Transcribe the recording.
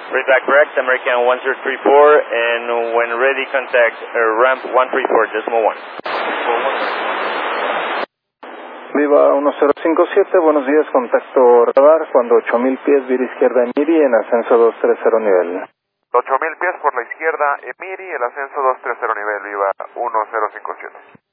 Readback correct, American 1034, and when ready, contact ramp 134.1. Viva 1057, buenos días, contacto radar, cuando 8000 pies, vía izquierda Emiri, en ascenso 230 nivel. 8000 pies por la izquierda Emiri, el ascenso 230 nivel, viva 1057.